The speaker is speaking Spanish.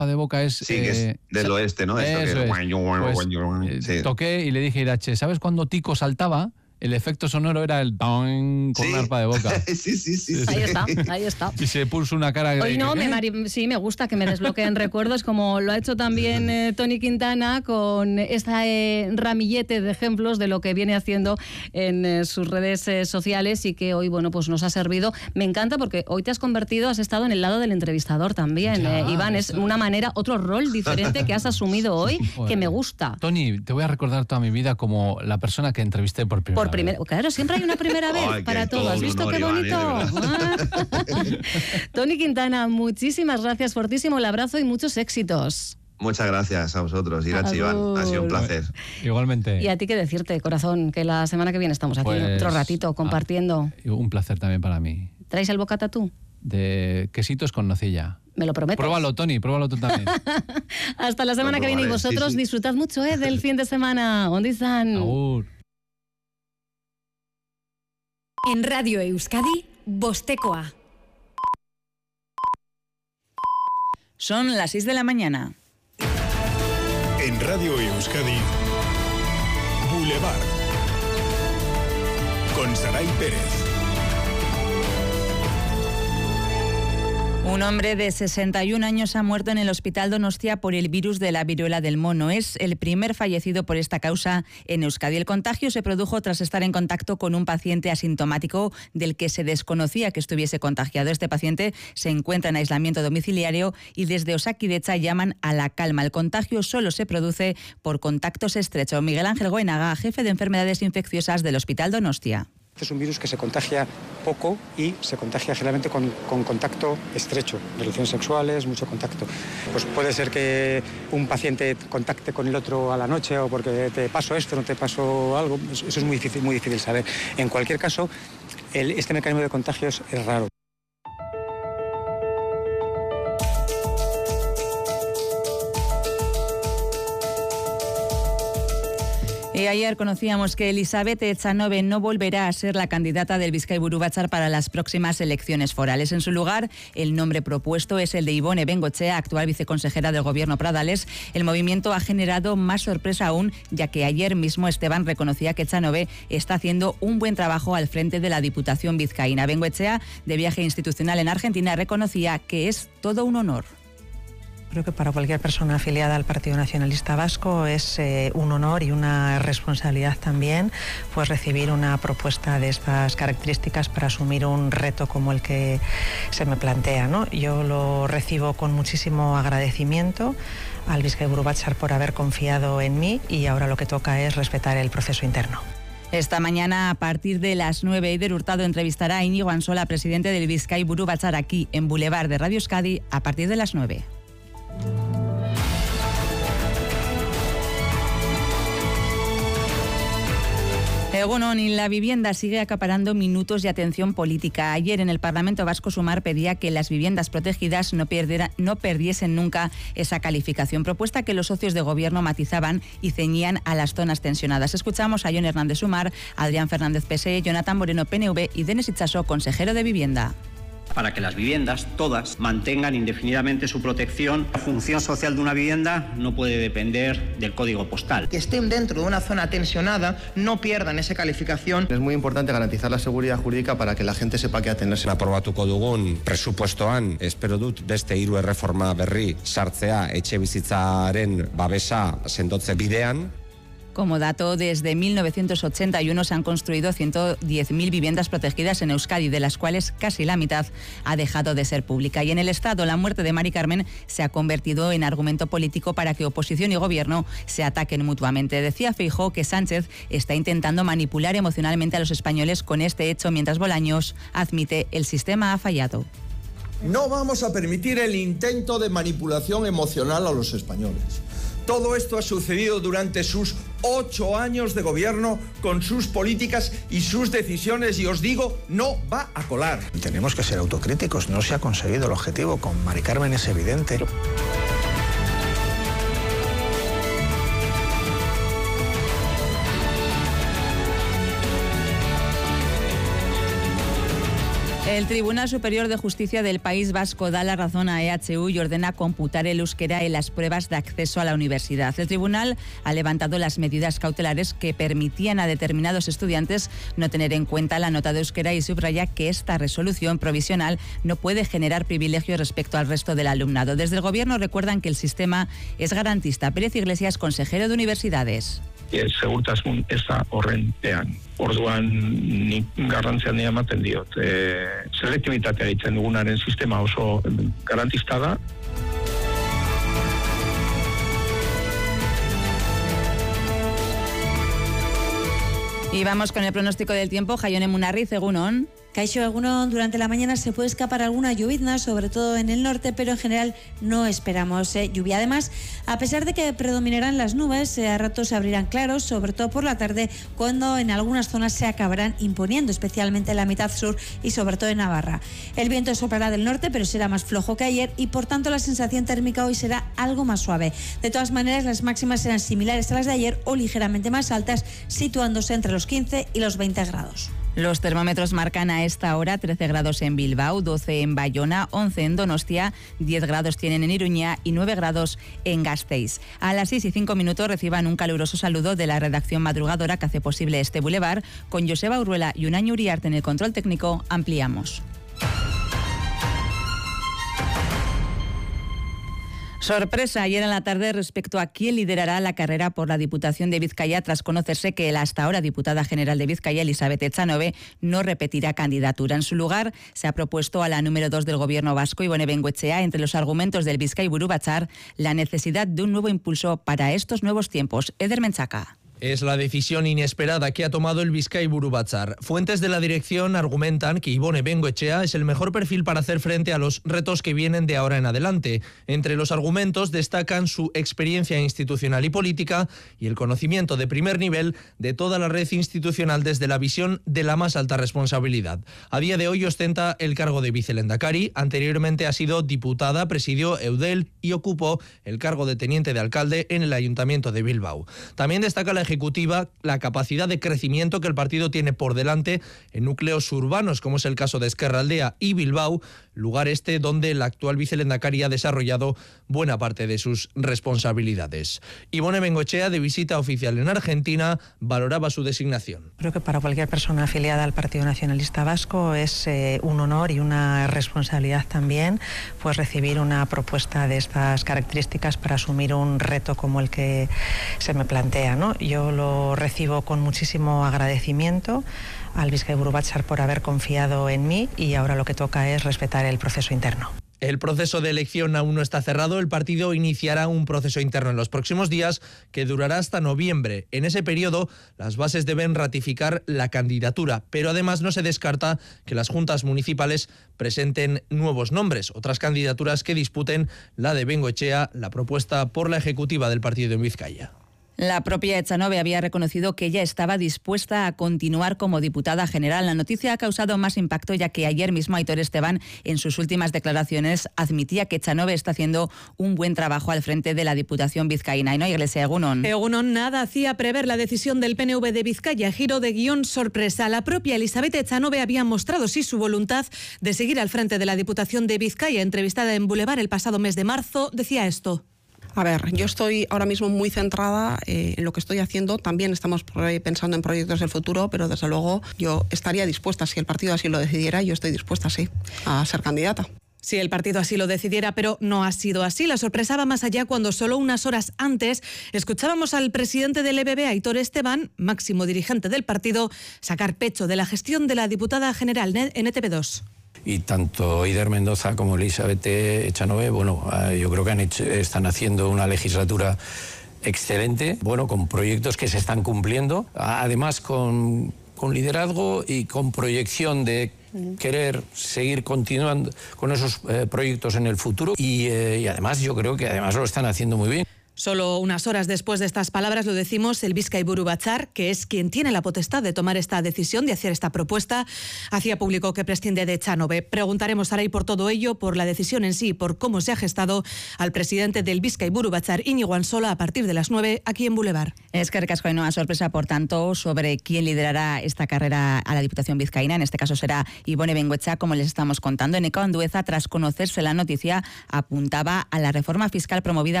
de boca es... Sí, que es del oeste, ¿no? Eso es. Sí. Toqué y le dije a Irache, ¿sabes cuando Tico saltaba? El efecto sonoro era el don con una arpa de boca. Sí. Ahí está. Y se puso una cara de... Hoy no, sí, me gusta que me desbloqueen recuerdos, como lo ha hecho también Tony Quintana con este ramillete de ejemplos de lo que viene haciendo en sus redes sociales y que hoy, bueno, pues nos ha servido. Me encanta porque hoy te has estado en el lado del entrevistador también, Iván. Es una manera, otro rol diferente que has asumido hoy, que me gusta. Tony, te voy a recordar toda mi vida como la persona que entrevisté por primera vez. Claro, siempre hay una primera vez para todo. ¿Has visto qué bonito? Tony Quintana, muchísimas gracias, fortísimo el abrazo y muchos éxitos. Muchas gracias a vosotros, Irache, Iván. Ha sido un placer. Igualmente. Y a ti qué decirte, corazón, que la semana que viene estamos aquí otro ratito compartiendo. Un placer también para mí. ¿Traes el bocata tú? De quesitos con nocilla. ¿Me lo prometes? Pruébalo, Tony, pruébalo tú también. Hasta la semana que viene y vosotros disfrutad mucho del fin de semana. ¿Dónde están? Agur. En Radio Euskadi, Bostekoa. Son las 6 de la mañana. En Radio Euskadi, Boulevard. Con Saray Pérez. Un hombre de 61 años ha muerto en el Hospital Donostia por el virus de la viruela del mono. Es el primer fallecido por esta causa en Euskadi. El contagio se produjo tras estar en contacto con un paciente asintomático del que se desconocía que estuviese contagiado. Este paciente se encuentra en aislamiento domiciliario y desde Osakidetza llaman a la calma. El contagio solo se produce por contactos estrechos. Miguel Ángel Goenaga, jefe de enfermedades infecciosas del Hospital Donostia. Es un virus que se contagia poco y se contagia generalmente con contacto estrecho, relaciones sexuales, mucho contacto. Pues puede ser que un paciente contacte con el otro a la noche o porque te pasó esto, no te pasó algo. Eso es muy difícil saber. En cualquier caso, este mecanismo de contagios es raro. Y ayer conocíamos que Elizabeth Echanove no volverá a ser la candidata del Bizkaiburu Batzar para las próximas elecciones forales. En su lugar, el nombre propuesto es el de Ibone Bengoechea, actual viceconsejera del Gobierno Pradales. El movimiento ha generado más sorpresa aún, ya que ayer mismo Esteban reconocía que Echanove está haciendo un buen trabajo al frente de la Diputación vizcaína. Bengoechea, de viaje institucional en Argentina, reconocía que es todo un honor. Creo que para cualquier persona afiliada al Partido Nacionalista Vasco es un honor y una responsabilidad también, pues recibir una propuesta de estas características para asumir un reto como el que se me plantea, ¿no? Yo lo recibo con muchísimo agradecimiento al Bizkaiburu Batzar por haber confiado en mí y ahora lo que toca es respetar el proceso interno. Esta mañana, a partir de las 9, Eider Hurtado entrevistará a Íñigo Ansola, presidente del Bizkaiburu Batzar, aquí en Boulevard de Radio Euskadi, a partir de las 9. Egunon, y la vivienda sigue acaparando minutos de atención política. Ayer en el Parlamento Vasco Sumar pedía que las viviendas protegidas no perdiesen nunca esa calificación, propuesta que los socios de gobierno matizaban y ceñían a las zonas tensionadas. Escuchamos a Jon Hernández Sumar, Adrián Fernández PSE, Jonathan Moreno PNV y Denis Itxaso, consejero de Vivienda. Para que las viviendas, todas, mantengan indefinidamente su protección. La función social de una vivienda no puede depender del código postal. Que estén dentro de una zona tensionada, no pierdan esa calificación. Es muy importante garantizar la seguridad jurídica para que la gente sepa qué atenerse. Aprobatuko dugun presupuestoan, espero dut beste 3 erreforma berri sartzea etxebizitzaren babesa sendotze bidean. Como dato, desde 1981 se han construido 110.000 viviendas protegidas en Euskadi, de las cuales casi la mitad ha dejado de ser pública. Y en el Estado, la muerte de Mari Carmen se ha convertido en argumento político para que oposición y gobierno se ataquen mutuamente. Decía Feijóo que Sánchez está intentando manipular emocionalmente a los españoles con este hecho, mientras Bolaños admite el sistema ha fallado. No vamos a permitir el intento de manipulación emocional a los españoles. Todo esto ha sucedido durante sus 8 años de gobierno, con sus políticas y sus decisiones, y os digo, no va a colar. Tenemos que ser autocríticos, no se ha conseguido el objetivo, con Mari Carmen es evidente. El Tribunal Superior de Justicia del País Vasco da la razón a EHU y ordena computar el euskera en las pruebas de acceso a la universidad. El tribunal ha levantado las medidas cautelares que permitían a determinados estudiantes no tener en cuenta la nota de euskera y subraya que esta resolución provisional no puede generar privilegios respecto al resto del alumnado. Desde el Gobierno recuerdan que el sistema es garantista. Pérez Iglesias, consejero de Universidades. Segurtasun eza horrenpean. Orduan nik garrantzia handia ematen diot. Selektibitatea egiten dugunaren sistema oso garantista da. Y vamos con el pronóstico del tiempo. Jaione Munarriz, egunon. Kaixo, egunon, durante la mañana se puede escapar alguna llovizna, sobre todo en el norte, pero en general no esperamos lluvia. Además, a pesar de que predominarán las nubes, a ratos se abrirán claros, sobre todo por la tarde, cuando en algunas zonas se acabarán imponiendo, especialmente en la mitad sur y sobre todo en Navarra. El viento soplará del norte, pero será más flojo que ayer y por tanto la sensación térmica hoy será algo más suave. De todas maneras, las máximas serán similares a las de ayer o ligeramente más altas, situándose entre los 15 y los 20 grados. Los termómetros marcan a esta hora 13 grados en Bilbao, 12 en Bayona, 11 en Donostia, 10 grados tienen en Iruña y 9 grados en Gasteiz. A las 6:05 reciban un caluroso saludo de la redacción madrugadora que hace posible este bulevar. Con Joseba Urruela y Unai Uriarte en el control técnico, ampliamos. Sorpresa ayer en la tarde respecto a quién liderará la carrera por la Diputación de Vizcaya tras conocerse que la hasta ahora diputada general de Vizcaya, Elizabeth Echanove, no repetirá candidatura. En su lugar se ha propuesto a la número 2 del Gobierno vasco, Ibone Bengoechea, entre los argumentos del Bizkaiburu Batzar, la necesidad de un nuevo impulso para estos nuevos tiempos. Eder Menchaca. Es la decisión inesperada que ha tomado el Bizkaiburu Batzar. Fuentes de la dirección argumentan que Ibone Bengoechea es el mejor perfil para hacer frente a los retos que vienen de ahora en adelante. Entre los argumentos destacan su experiencia institucional y política y el conocimiento de primer nivel de toda la red institucional desde la visión de la más alta responsabilidad. A día de hoy ostenta el cargo de vicelendakari, anteriormente ha sido diputada, presidió Eudel y ocupó el cargo de teniente de alcalde en el Ayuntamiento de Bilbao. También destaca la ejecutiva la capacidad de crecimiento que el partido tiene por delante en núcleos urbanos, como es el caso de Ezkerraldea y Bilbao, lugar este donde el actual vicelendakari ha desarrollado buena parte de sus responsabilidades. Ibone Bengoechea, de visita oficial en Argentina, valoraba su designación. Creo que para cualquier persona afiliada al Partido Nacionalista Vasco es un honor y una responsabilidad también pues recibir una propuesta de estas características para asumir un reto como el que se me plantea, ¿no? Yo lo recibo con muchísimo agradecimiento al Bizkaiburu Batzar por haber confiado en mí y ahora lo que toca es respetar el proceso interno. El proceso de elección aún no está cerrado. El partido iniciará un proceso interno en los próximos días que durará hasta noviembre. En ese periodo, las bases deben ratificar la candidatura, pero además no se descarta que las juntas municipales presenten nuevos nombres, otras candidaturas que disputen la de Bengoechea, la propuesta por la ejecutiva del partido en Vizcaya. La propia Echanove había reconocido que ella estaba dispuesta a continuar como diputada general. La noticia ha causado más impacto ya que ayer mismo Aitor Esteban, en sus últimas declaraciones, admitía que Echanove está haciendo un buen trabajo al frente de la Diputación vizcaína. Y no, Iglesia, egunon. Egunon, nada hacía prever la decisión del PNV de Vizcaya, giro de guión sorpresa. La propia Elizabeth Echanove había mostrado sí su voluntad de seguir al frente de la Diputación de Vizcaya. Entrevistada en Boulevard el pasado mes de marzo, decía esto. A ver, yo estoy ahora mismo muy centrada en lo que estoy haciendo. También estamos pensando en proyectos del futuro, pero desde luego yo estaría dispuesta, si el partido así lo decidiera, yo estoy dispuesta, sí, a ser candidata. Si el partido así lo decidiera, pero no ha sido así. La sorpresa va más allá cuando solo unas horas antes escuchábamos al presidente del EBB, Aitor Esteban, máximo dirigente del partido, sacar pecho de la gestión de la diputada general en ETV2. Y tanto Eider Mendoza como Elizabeth Echanove, bueno, yo creo que están haciendo una legislatura excelente, bueno, con proyectos que se están cumpliendo, además con liderazgo y con proyección de querer seguir continuando con esos proyectos en el futuro y además yo creo que además lo están haciendo muy bien. Solo unas horas después de estas palabras, lo decimos, el Bizkaiburu Batzar, que es quien tiene la potestad de tomar esta decisión, de hacer esta propuesta, hacía público que prescinde de Echanove. Preguntaremos ahora y por todo ello, por la decisión en sí, por cómo se ha gestado, al presidente del Bizkaiburu Batzar, Íñigo Ansola, a partir de las 9, aquí en Boulevard. Es que Ainhoa, hay una sorpresa, por tanto, sobre quién liderará esta carrera a la Diputación vizcaína. En este caso será Ibone Bengoetxea, como les estamos contando. Eneko Andueza, tras conocerse la noticia, apuntaba a la reforma fiscal promovida